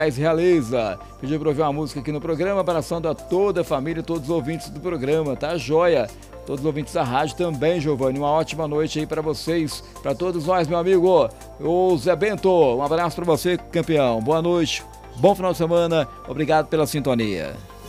Realiza. Pediu para ouvir uma música aqui no programa, abraçando a toda a família, todos os ouvintes do programa, tá joia? Todos os ouvintes da rádio também, Giovanni. Uma ótima noite aí para vocês, para todos nós, meu amigo. O Zé Bento, um abraço para você, campeão. Boa noite, bom final de semana, obrigado pela sintonia.